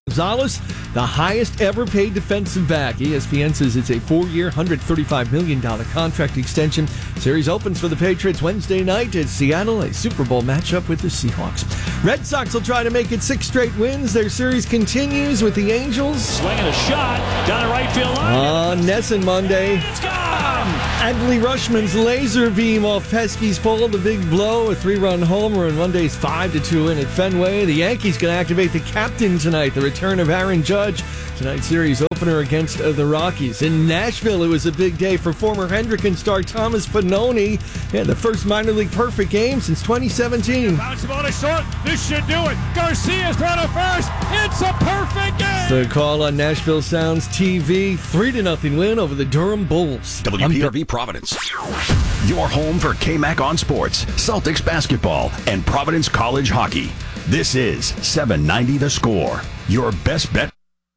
Gonzalez, the highest ever paid defensive back. ESPN says it's a 4-year, $135 million contract extension. Series opens for the Patriots Wednesday night at Seattle, a Super Bowl matchup with the Seahawks. Red Sox will try to make it 6 straight wins. Their series continues with the Angels. Swinging a shot down the right field line. On Nesson Monday. It's gone! Adley Rushman's laser beam off Pesky's pole, the big blow, a 3-run homer, and Monday's 5-2 win at Fenway. The Yankees can activate the captain tonight. The return of Aaron Judge. Tonight's series opener against the Rockies. In Nashville, it was a big day for former Hendricken star Thomas Pannone. He had the first minor league perfect game since 2017. Bounce the ball to short. This should do it. Garcia's thrown to first. It's a perfect game. The call on Nashville Sounds TV. 3-0 win over the Durham Bulls. WPRV Providence. Your home for KMAC on sports, Celtics basketball, and Providence College hockey. This is 790 The Score. Your best bet.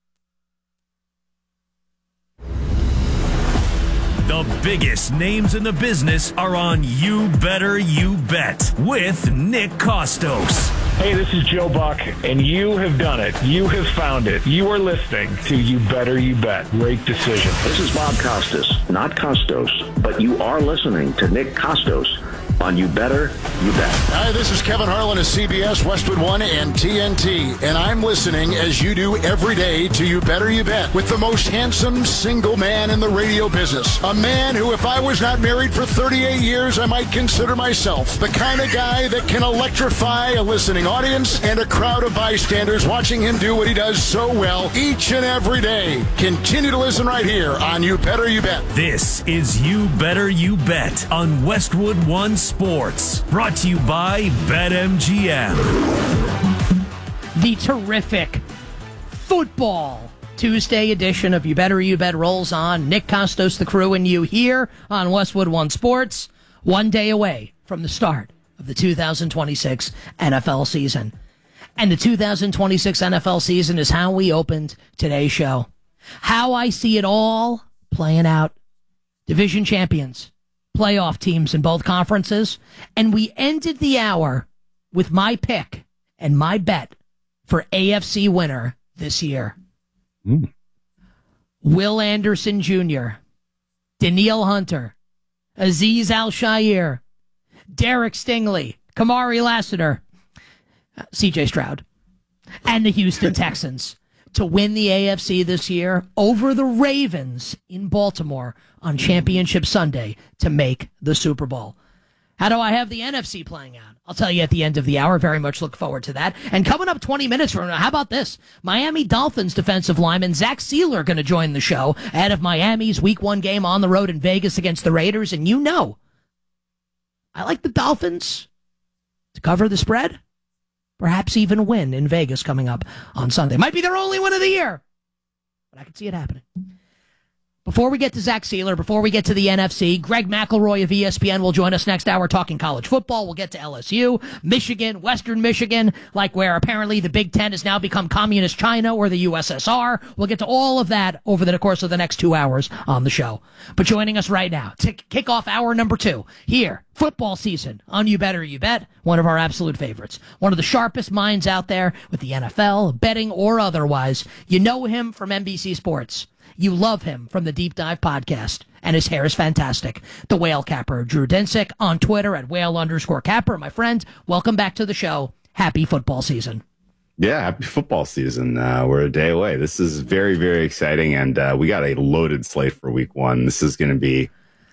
The biggest names in the business are on You Better You Bet with Nick Costos. Hey, this is Joe Buck, and you have done it. You have found it. You are listening to You Better You Bet. Great decision. This is Bob Costas, not Costos, but you are listening to Nick Costos on You Better You Bet. Hi, this is Kevin Harlan of CBS, Westwood One, and TNT, and I'm listening, as you do every day, to You Better You Bet with the most handsome single man in the radio business. A man who, if I was not married for 38 years, I might consider myself the kind of guy that can electrify a listening audience and a crowd of bystanders watching him do what he does so well each and every day. Continue to listen right here on You Better You Bet. This is You Better You Bet on Westwood One Sports, brought to you by BetMGM. The terrific football Tuesday edition of You Better You Bet rolls on. Nick Costos, the crew, and you here on Westwood One Sports, one day away from the start of the 2026 NFL season. And the 2026 NFL season is how we opened today's show. How I see it all playing out. Division champions, playoff teams in both conferences, and we ended the hour with my pick and my bet for AFC winner this year. Will Anderson Jr., Danielle Hunter, Azeez Al-Shaair, Derek Stingley, Kamari Lassiter, CJ Stroud, and the Houston Texans to win the AFC this year over the Ravens in Baltimore on Championship Sunday to make the Super Bowl. How do I have the NFC playing out? I'll tell you at the end of the hour. Very much look forward to that. And coming up 20 minutes from now, how about this? Miami Dolphins defensive lineman Zach Sealer going to join the show ahead of Miami's Week 1 game on the road in Vegas against the Raiders. And you know, I like the Dolphins to cover the spread. Perhaps even win in Vegas coming up on Sunday. Might be their only win of the year, but I can see it happening. Before we get to Zach Sealer, before we get to the NFC, Greg McElroy of ESPN will join us next hour talking college football. We'll get to LSU, Michigan, Western Michigan, like where apparently the Big Ten has now become communist China or the USSR. We'll get to all of that over the course of the next 2 hours on the show. But joining us right now to kick off hour number 2 here, football season on You Better You Bet, one of our absolute favorites. One of the sharpest minds out there with the NFL, betting or otherwise. You know him from NBC Sports. You love him from the Deep Dive podcast, and his hair is fantastic. The Whale Capper, Drew Dinsick, on Twitter at Whale_Capper. My friend, welcome back to the show. Happy football season. Yeah, happy football season. We're a day away. This is very, very exciting, and we got a loaded slate for Week 1. This is going to be,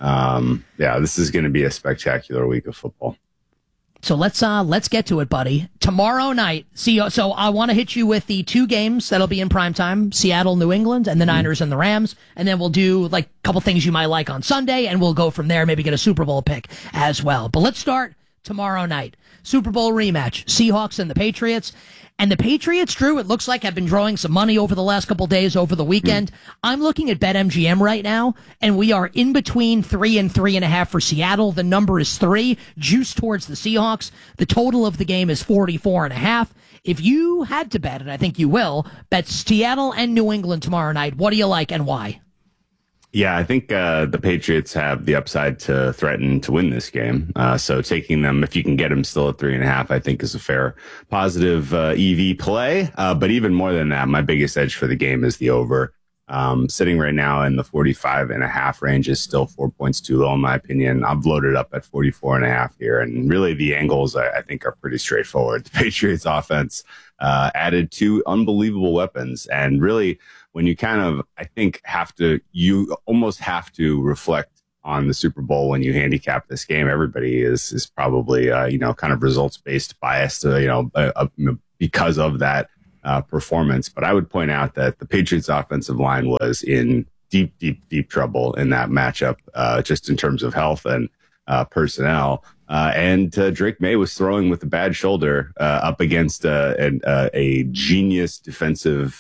this is going to be a spectacular week of football. So let's get to it, buddy. Tomorrow night, so I want to hit you with the 2 games that'll be in primetime, Seattle, New England, and the Niners and the Rams. And then we'll do like a couple things you might like on Sunday, and we'll go from there, maybe get a Super Bowl pick as well. But let's start tomorrow night. Super Bowl rematch, Seahawks and the Patriots. And the Patriots, Drew, it looks like have been drawing some money over the last couple days over the weekend. I'm looking at BetMGM right now, and we are in between 3 and 3.5 for Seattle. The number is 3, juice towards the Seahawks. The total of the game is 44.5. If you had to bet, and I think you will, bet Seattle and New England tomorrow night, what do you like and why? Yeah, I think the Patriots have the upside to threaten to win this game. So taking them, if you can get them still at 3.5, I think is a fair, positive EV play. But even more than that, my biggest edge for the game is the over. Sitting right now in the 45.5 range is still 4 points too low, in my opinion. I've loaded up at 44.5 here. And really the angles, I think, are pretty straightforward. The Patriots offense added 2 unbelievable weapons. And really, when you kind of, I think, you almost have to reflect on the Super Bowl when you handicap this game. Everybody is probably, kind of results-based biased, because of that performance. But I would point out that the Patriots offensive line was in deep trouble in that matchup, just in terms of health and personnel. And Drake May was throwing with a bad shoulder up against a genius defensive,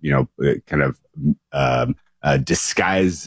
disguise,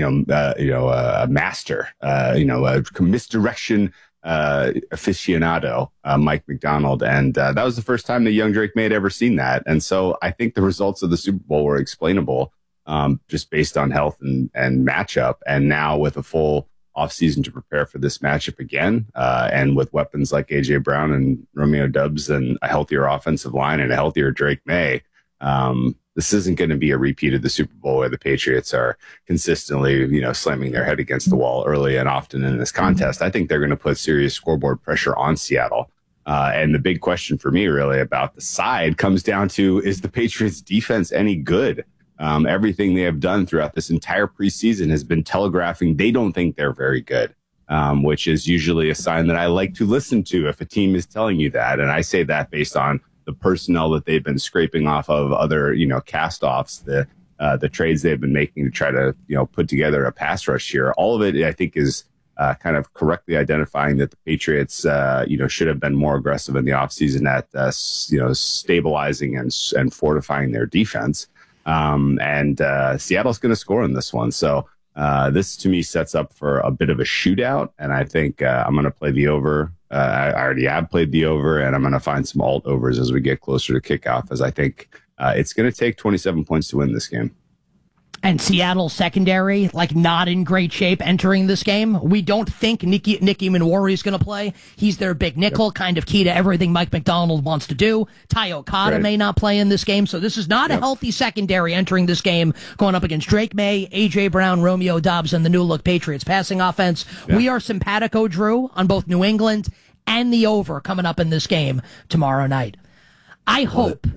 a master, a misdirection aficionado, Mike McDonald. And that was the first time that young Drake May had ever seen that. And so I think the results of the Super Bowl were explainable just based on health and matchup. And now with a full offseason to prepare for this matchup again, and with weapons like A.J. Brown and Romeo Doubs and a healthier offensive line and a healthier Drake May, this isn't going to be a repeat of the Super Bowl where the Patriots are consistently, slamming their head against the wall early and often in this contest. I think they're going to put serious scoreboard pressure on Seattle. And the big question for me really about the side comes down to, is the Patriots defense any good? Everything they have done throughout this entire preseason has been telegraphing they don't think they're very good, which is usually a sign that I like to listen to if a team is telling you that. And I say that based on the personnel that they've been scraping off of other, cast-offs, the trades they've been making to try to, put together a pass rush here. All of it, I think, is kind of correctly identifying that the Patriots, should have been more aggressive in the offseason at, stabilizing and fortifying their defense. And Seattle's going to score in this one. So this, to me, sets up for a bit of a shootout. And I think I'm going to play the over. I already have played the over, and I'm going to find some alt overs as we get closer to kickoff, as I think it's going to take 27 points to win this game. And Seattle's secondary, not in great shape entering this game. We don't think Nicky Manwari is going to play. He's their big nickel, kind of key to everything Mike McDonald wants to do. Ty Okada may not play in this game. So this is not a healthy secondary entering this game, going up against Drake May, A.J. Brown, Romeo Doubs, and the new-look Patriots passing offense. Yeah. We are simpatico, Drew, on both New England and the over coming up in this game tomorrow night. I hope,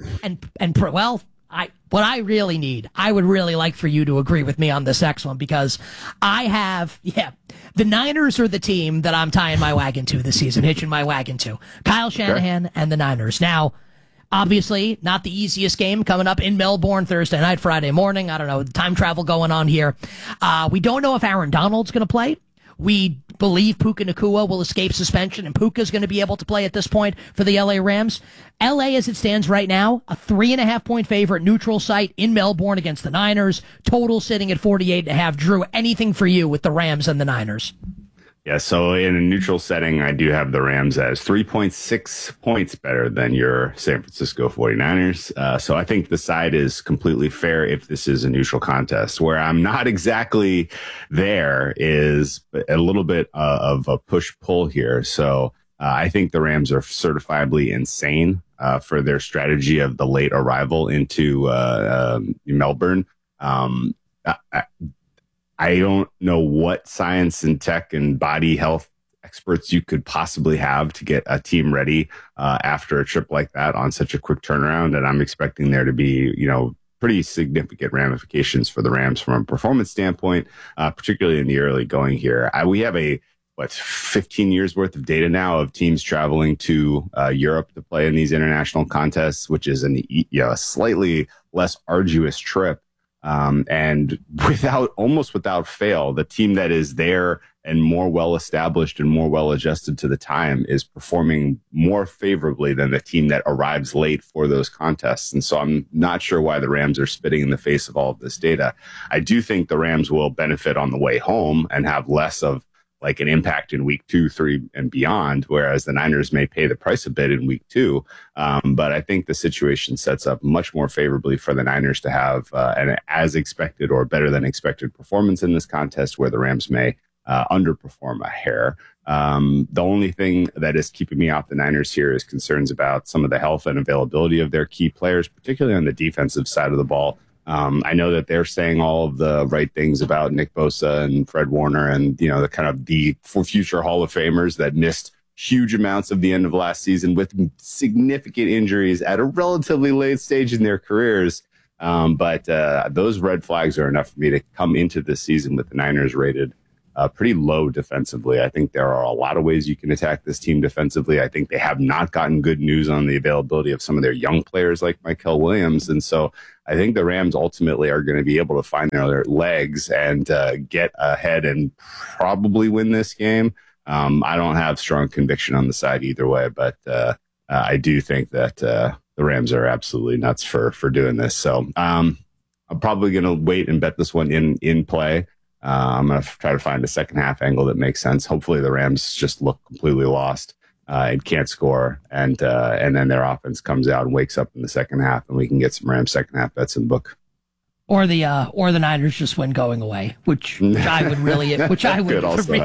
what I really need, I would really like for you to agree with me on this next one, because the Niners are the team that I'm tying my wagon to this season, hitching my wagon to. Kyle Shanahan and the Niners. Now, obviously, not the easiest game coming up in Melbourne Thursday night, Friday morning. I don't know, time travel going on here. We don't know if Aaron Donald's going to play. We believe Puka Nacua will escape suspension, and Puka's going to be able to play at this point for the LA Rams. LA, as it stands right now, a 3.5-point favorite, neutral site in Melbourne against the Niners. Total sitting at 48.5. Drew, anything for you with the Rams and the Niners? Yeah, so in a neutral setting, I do have the Rams as 3.6 points better than your San Francisco 49ers. So I think the side is completely fair if this is a neutral contest. Where I'm not exactly there is a little bit of a push-pull here. So I think the Rams are certifiably insane for their strategy of the late arrival into Melbourne. I don't know what science and tech and body health experts you could possibly have to get a team ready after a trip like that on such a quick turnaround. And I'm expecting there to be, pretty significant ramifications for the Rams from a performance standpoint, particularly in the early going here. We have 15 years worth of data now of teams traveling to Europe to play in these international contests, which is a slightly less arduous trip. And almost without fail, the team that is there and more well-established and more well-adjusted to the time is performing more favorably than the team that arrives late for those contests. And so I'm not sure why the Rams are spitting in the face of all of this data. I do think the Rams will benefit on the way home and have less of like an impact in week 2, 3, and beyond, whereas the Niners may pay the price a bit in week 2. But I think the situation sets up much more favorably for the Niners to have an as expected or better than expected performance in this contest, where the Rams may underperform a hair. The only thing that is keeping me off the Niners here is concerns about some of the health and availability of their key players, particularly on the defensive side of the ball. I know that they're saying all of the right things about Nick Bosa and Fred Warner and, the kind of for future Hall of Famers that missed huge amounts of the end of last season with significant injuries at a relatively late stage in their careers. But those red flags are enough for me to come into this season with the Niners rated pretty low defensively. I think there are a lot of ways you can attack this team defensively. I think they have not gotten good news on the availability of some of their young players like Mykel Williams. And so I think the Rams ultimately are going to be able to find their legs and get ahead and probably win this game. I don't have strong conviction on the side either way, but I do think that the Rams are absolutely nuts for doing this. So I'm probably going to wait and bet this one in play. I'm going to try to find a second half angle that makes sense. Hopefully the Rams just look completely lost and can't score. And then their offense comes out and wakes up in the second half, and we can get some Rams second half bets in the book. Or the Niners just win going away, which I would really, which I would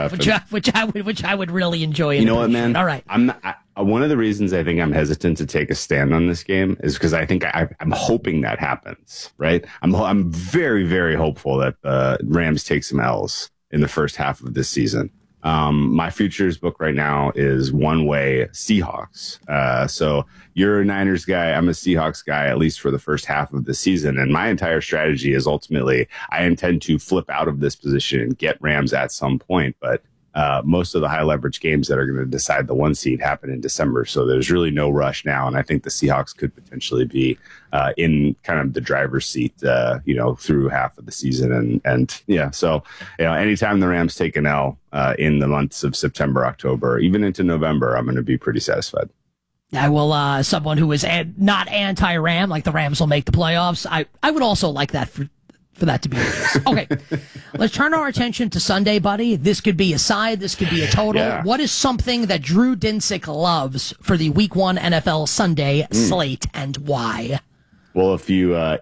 really enjoy. You know what, man? All right. One of the reasons I think I'm hesitant to take a stand on this game is because I think I'm hoping that happens, right? I'm very, very hopeful that the Rams take some L's in the first half of this season. My futures book right now is one way Seahawks. So you're a Niners guy. I'm a Seahawks guy, at least for the first half of the season. And my entire strategy is ultimately I intend to flip out of this position and get Rams at some point. But most of the high leverage games that are going to decide the 1 seed happen in December. So there's really no rush now. And I think the Seahawks could potentially be in kind of the driver's seat, through half of the season. And yeah, so, anytime the Rams take an L in the months of September, October, even into November, I'm going to be pretty satisfied. I will, someone who is not anti-Ram, like the Rams will make the playoffs. I would also like that for that to be the case. Okay, let's turn our attention to Sunday, buddy. This could be a side. This could be a total. Yeah. What is something that Drew Dinsick loves for the Week 1 NFL Sunday slate, and why? Well, if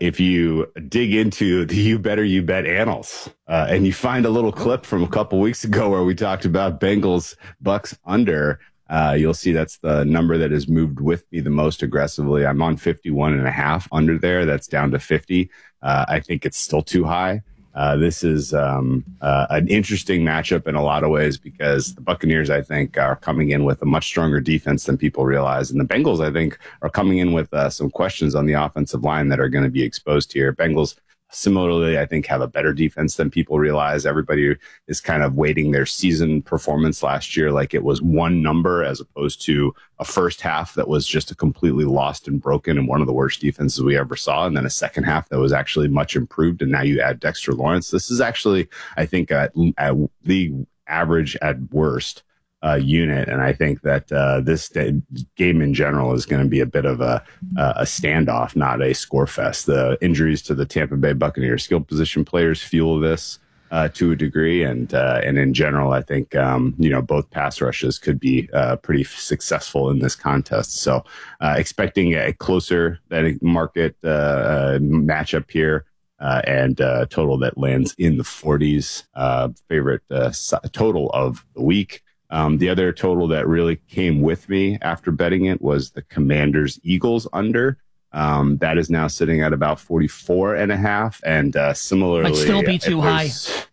you dig into the You Better You Bet annals and you find a little clip from a couple weeks ago where we talked about Bengals Bucks under, you'll see that's the number that has moved with me the most aggressively. I'm on 51.5 under there. That's down to 50. I think it's still too high. This is an interesting matchup in a lot of ways because the Buccaneers, I think, are coming in with a much stronger defense than people realize. And the Bengals, I think, are coming in with some questions on the offensive line that are going to be exposed here. Bengals, similarly, I think, have a better defense than people realize. Everybody is kind of weighting their season performance last year like it was one number as opposed to a first half that was just a completely lost and broken and one of the worst defenses we ever saw, and then a second half that was actually much improved, and now you add Dexter Lawrence. This is actually, I think, at league average at worst unit, and I think that this game in general is going to be a bit of a standoff, not a score fest. The injuries to the Tampa Bay Buccaneers skill position players fuel this to a degree, and in general, I think both pass rushes could be pretty successful in this contest. So, expecting a closer than market matchup here. And total that lands in the 40s. Favorite total of the week. The other total that really came with me after betting it was the Commanders Eagles under. That is now sitting at about 44.5, and similarly, might still be too high.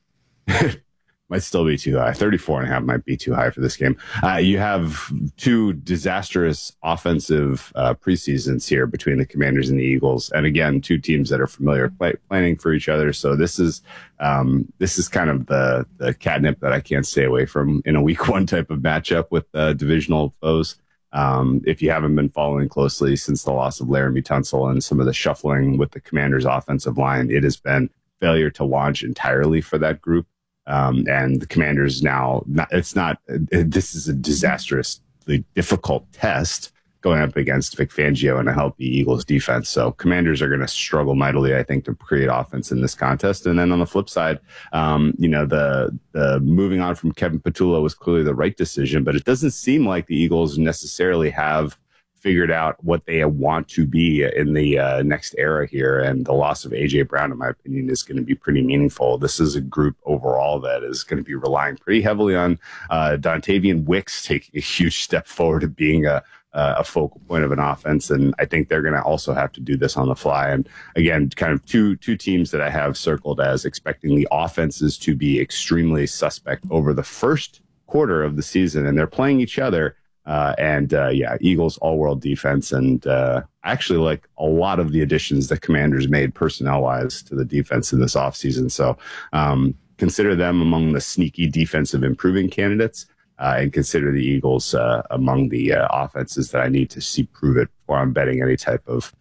Might still be too high. 34.5 might be too high for this game. You have two disastrous offensive preseasons here between the Commanders and the Eagles, and again, two teams that are familiar planning for each other. So this is kind of the catnip that I can't stay away from in a Week 1 type of matchup with divisional foes. If you haven't been following closely since the loss of Laramie Tunsil and some of the shuffling with the Commanders' offensive line, it has been failure to launch entirely for that group. And the Commanders now, this is a disastrously difficult test going up against Vic Fangio and a healthy Eagles defense. So Commanders are going to struggle mightily, I think, to create offense in this contest. And then on the flip side, the moving on from Kevin Petullo was clearly the right decision, but it doesn't seem like the Eagles necessarily have figured out what they want to be in the next era here. And the loss of A.J. Brown, in my opinion, is going to be pretty meaningful. This is a group overall that is going to be relying pretty heavily on Dontavian Wicks taking a huge step forward to being a focal point of an offense. And I think they're going to also have to do this on the fly. And again, kind of two teams that I have circled as expecting the offenses to be extremely suspect over the first quarter of the season. And they're playing each other. Eagles all-world defense, and I actually like a lot of the additions that Commanders made personnel-wise to the defense in this offseason. So consider them among the sneaky defensive improving candidates, and consider the Eagles among the offenses that I need to see prove it before I'm betting any type of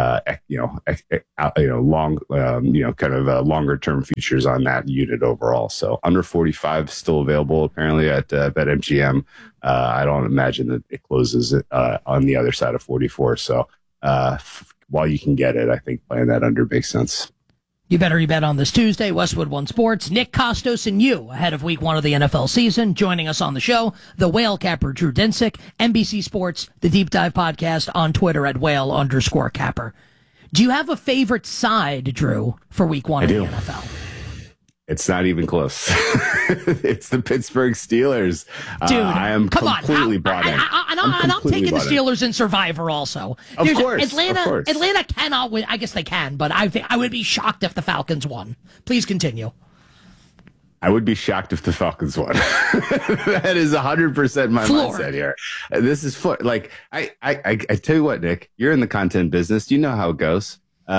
longer term futures on that unit overall. So under 45 still available apparently at BetMGM. I don't imagine that it closes on the other side of 44. So while you can get it, I think playing that under makes sense. You better you bet on this Tuesday. Westwood One Sports, Nick Kostos and you ahead of week 1 of the NFL season. Joining us on the show, the Whale Capper Drew Dinsick, NBC Sports, the Deep Dive Podcast on Twitter at Whale_Capper. Do you have a favorite side, Drew, for week 1 of the NFL? It's not even close. It's the Pittsburgh Steelers. Dude, I am completely bought in. I'm taking the Steelers in Survivor also. Of course. Atlanta cannot win. I guess they can, but I would be shocked if the Falcons won. Please continue. I would be shocked if the Falcons won. That is 100% my mindset here. This is like I tell you what, Nick, you're in the content business. You know how it goes.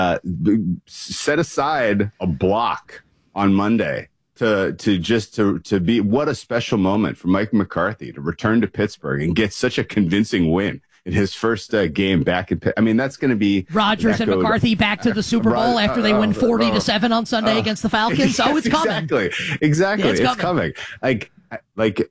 Set aside a block on Monday to be what a special moment for Mike McCarthy to return to Pittsburgh and get such a convincing win in his first game back in. I mean, that's going to be Rodgers and McCarthy back to the Super Bowl after they win 40-7 on Sunday against the Falcons. Oh, it's coming. Exactly. It's coming. Like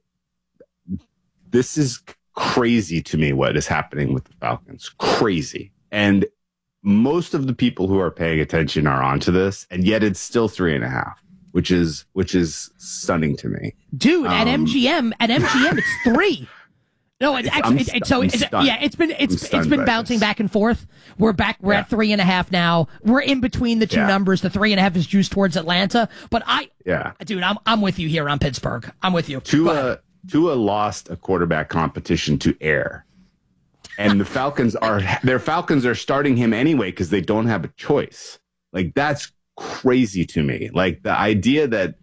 this is crazy to me what is happening with the Falcons. Crazy. And most of the people who are paying attention are onto this, and yet it's still 3.5, which is stunning to me. Dude, at MGM, it's 3. No, it's been bouncing back and forth. We're at 3.5 now. We're in between the two numbers. The 3.5 is juiced towards Atlanta, but I'm with you here on Pittsburgh. I'm with you. Tua lost a quarterback competition to air. And the Falcons are starting him anyway because they don't have a choice. Like, that's crazy to me. Like, the idea that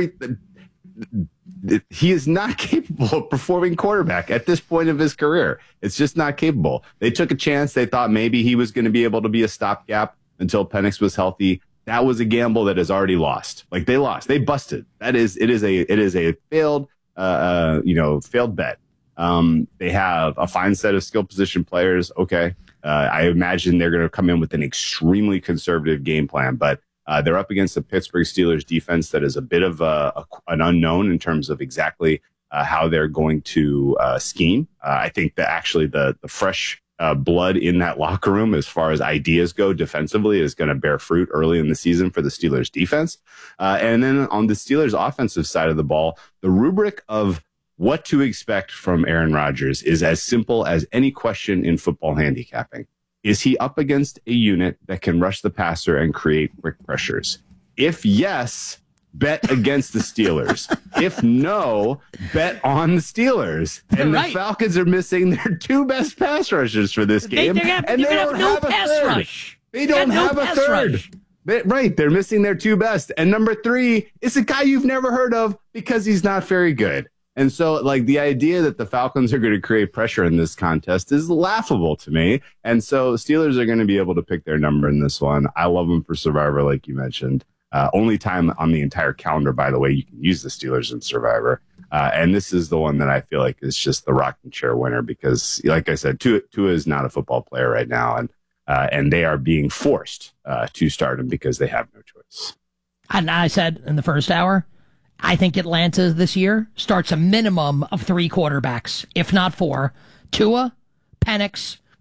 he is not capable of performing quarterback at this point of his career. It's just not capable. They took a chance. They thought maybe he was going to be able to be a stopgap until Penix was healthy. That was a gamble that is already lost. Like, they lost. They busted. It is a failed bet. They have a fine set of skill position players. Okay. I imagine they're going to come in with an extremely conservative game plan, but they're up against the Pittsburgh Steelers defense that is a bit of an unknown in terms of exactly how they're going to scheme. I think that actually the fresh blood in that locker room, as far as ideas go defensively, is going to bear fruit early in the season for the Steelers defense. And then on the Steelers offensive side of the ball, the rubric of what to expect from Aaron Rodgers is as simple as any question in football handicapping. Is he up against a unit that can rush the passer and create quick pressures? If yes, bet against the Steelers. If no, bet on the Steelers. And the Falcons are missing their 2 best pass rushers for this game. They don't have a pass rush. They don't have a third. Right, they're missing their 2 best. And number 3 is a guy you've never heard of because he's not very good. And so, like, the idea that the Falcons are going to create pressure in this contest is laughable to me. And so Steelers are going to be able to pick their number in this one. I love them for Survivor, like you mentioned. Only time on the entire calendar, by the way, you can use the Steelers in Survivor. And this is the one that I feel like is just the rocking chair winner because, like I said, Tua is not a football player right now. And they are being forced to start him because they have no choice. And I said in the first hour, I think Atlanta this year starts a minimum of 3 quarterbacks, if not 4. Tua, Penix,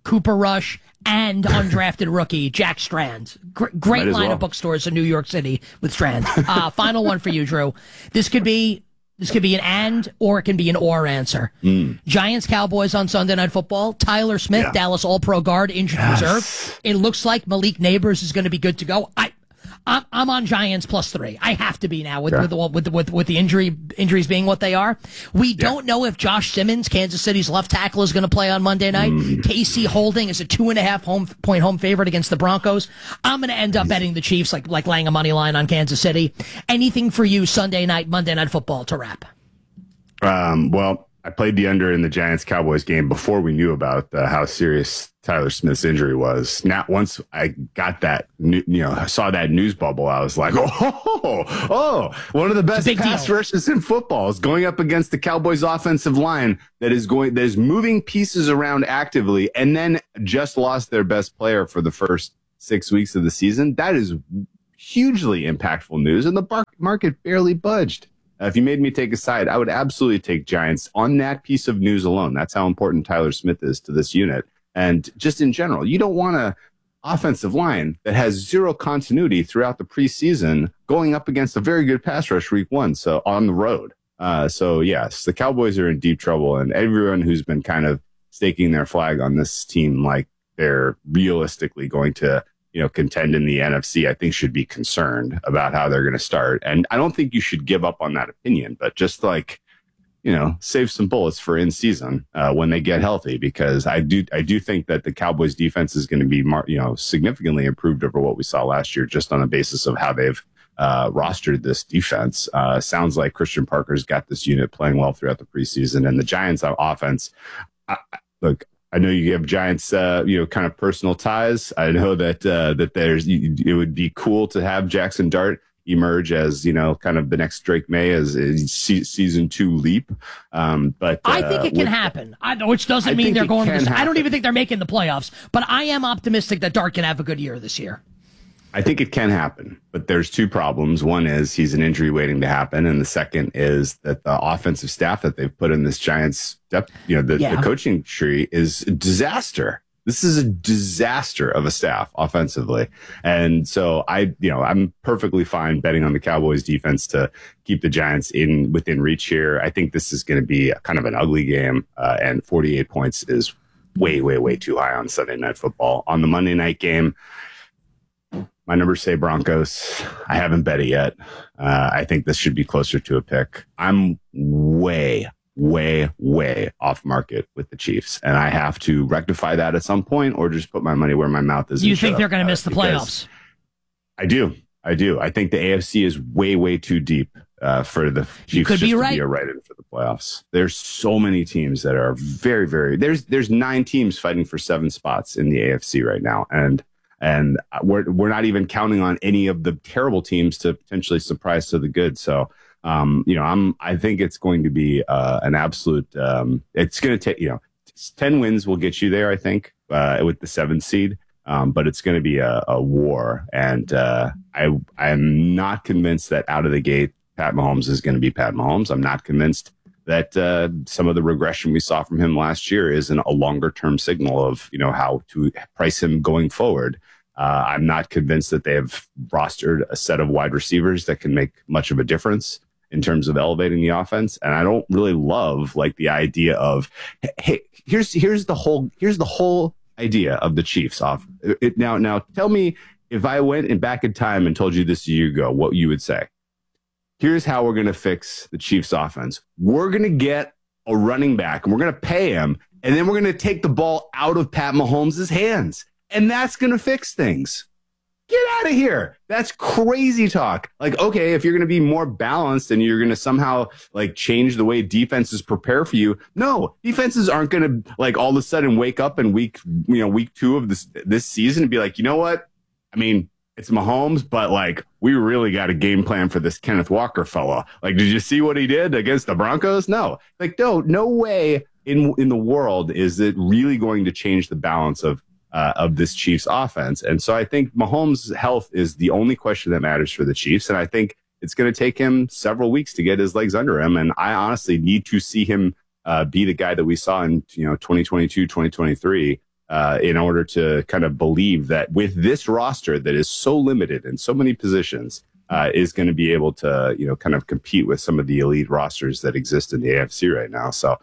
Cooper Rush, and undrafted rookie Jack Strand. Great line of bookstores in New York City with Strand. Final one for you, Drew. This could be an and or it can be an or answer. Giants Cowboys on Sunday Night Football. Tyler Smith, Dallas All-Pro guard, injured reserve. It looks like Malik Neighbors is going to be good to go. I'm on Giants +3. I have to be now with the injuries being what they are. We don't know if Josh Simmons, Kansas City's left tackle, is going to play on Monday night. KC Holding is a 2.5 point home favorite against the Broncos. I'm going to end up betting the Chiefs, like laying a money line on Kansas City. Anything for you Sunday night, Monday Night Football to wrap? Well, I played the under in the Giants-Cowboys game before we knew about how serious Tyler Smith's injury was. Now, once I got that, I saw that news bubble, I was like, one of the best pass rushes in football is going up against the Cowboys offensive line that is moving pieces around actively and then just lost their best player for the first 6 weeks of the season. That is hugely impactful news, and the market barely budged. If you made me take a side, I would absolutely take Giants on that piece of news alone. That's how important Tyler Smith is to this unit. And just in general, you don't want an offensive line that has zero continuity throughout the preseason going up against a very good pass rush week 1, so on the road. So, yes, the Cowboys are in deep trouble, and everyone who's been kind of staking their flag on this team like they're realistically going to contend in the NFC, I think should be concerned about how they're going to start. And I don't think you should give up on that opinion, but just save some bullets for in season when they get healthy, because I do think that the Cowboys defense is going to be significantly improved over what we saw last year, just on the basis of how they've rostered this defense. Sounds like Christian Parker's got this unit playing well throughout the preseason, and the Giants offense. I know you have Giants, kind of personal ties. I know that it would be cool to have Jackson Dart emerge as kind of the next Drake May as season 2 leap. But I think it can happen. Which doesn't mean they're going. I don't even think they're making the playoffs. But I am optimistic that Dart can have a good year this year. I think it can happen, but there's 2 problems. One is he's an injury waiting to happen, and the second is that the offensive staff that they've put in this Giants depth, the coaching tree is a disaster. This is a disaster of a staff offensively, and so I'm perfectly fine betting on the Cowboys defense to keep the Giants within reach here. I think this is going to be kind of an ugly game, and 48 points is way, way, way too high on Sunday Night Football. On the Monday night game, my numbers say Broncos. I haven't bet it yet. I think this should be closer to a pick. I'm way, way, way off market with the Chiefs, and I have to rectify that at some point or just put my money where my mouth is. You think they're going to miss the playoffs? I do. I think the AFC is way, way too deep for the Chiefs to be right in for the playoffs. There's so many teams that are very, very. There's 9 teams fighting for 7 spots in the AFC right now, and we're not even counting on any of the terrible teams to potentially surprise to the good. So, I think it's going to be an absolute. It's going to take 10 wins will get you there. I think with the 7th seed, but it's going to be a war. And I'm not convinced that out of the gate Pat Mahomes is going to be Pat Mahomes. I'm not convinced that some of the regression we saw from him last year is a longer term signal of how to price him going forward. I'm not convinced that they have rostered a set of wide receivers that can make much of a difference in terms of elevating the offense. And I don't really love the idea of, hey, here's the whole idea of the Chiefs off it. Now tell me if I went back in time and told you this a year ago, what you would say. Here's how we're going to fix the Chiefs offense. We're going to get a running back and we're going to pay him. And then we're going to take the ball out of Pat Mahomes' hands. And that's going to fix things. Get out of here. That's crazy talk. Okay, if you're going to be more balanced and you're going to somehow change the way defenses prepare for you. No, defenses aren't going to all of a sudden wake up in week 2 of this season and be like, you know what? I mean, it's Mahomes, but we really got a game plan for this Kenneth Walker fella. Did you see what he did against the Broncos? No, no way in the world is it really going to change the balance of this Chiefs offense. And so I think Mahomes' health is the only question that matters for the Chiefs. And I think it's going to take him several weeks to get his legs under him. And I honestly need to see him be the guy that we saw in 2022, 2023 in order to kind of believe that with this roster that is so limited in so many positions, is going to be able to, kind of compete with some of the elite rosters that exist in the AFC right now. So,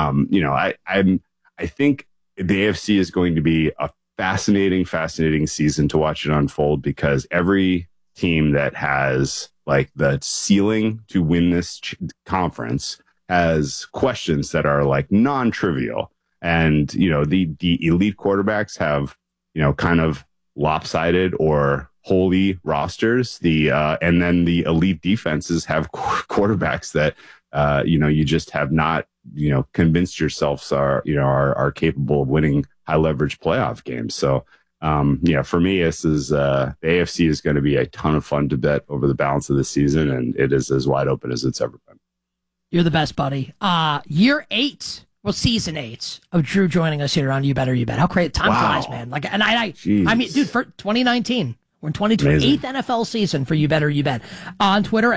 I think the AFC is going to be a fascinating season to watch it unfold, because every team that has like the ceiling to win this conference has questions that are like non-trivial. And, the elite quarterbacks have, kind of lopsided or holy rosters. And then the elite defenses have quarterbacks that, you just have not, convinced yourselves are capable of winning high leverage playoff games. So, for me, this is, the AFC is going to be a ton of fun to bet over the balance of the season. And it is as wide open as it's ever been. You're the best, buddy. Season 8 of Drew joining us here on You Better You Bet. How crazy. Time flies, man. I mean, dude, for 2019, we're in 2020, 8th NFL season for You Better You Bet. On Twitter